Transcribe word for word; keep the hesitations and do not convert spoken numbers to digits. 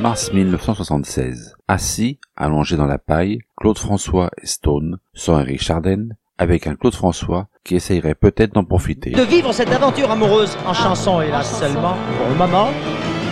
Mars mille neuf cent soixante-seize. Assis, allongé dans la paille, Claude François et Stone, sans Eric Chardin, avec un Claude François qui essayerait peut-être d'en profiter. De vivre cette aventure amoureuse en chanson, hélas seulement, pour le moment.